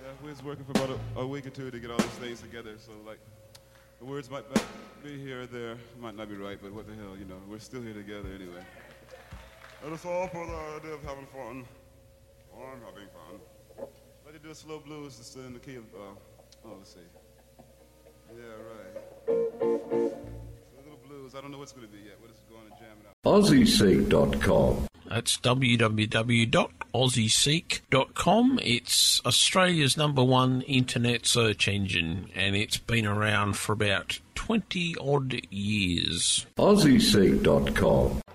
We was working for about a week or two to get all these things together, so like the words might be here or there, might not be right, but what the hell, you know, we're still here together anyway. And it's all for the idea of having fun. I'm having fun. I'd like to do a slow blues just in the key of, let's see. Yeah, right. So a little blues, I don't know what's going to be yet. We're just going to jam it out. AussieSeek.com. That's www.aussieseek.com. It's Australia's #1 internet search engine, and it's been around for about 20-odd years. AussieSeek.com.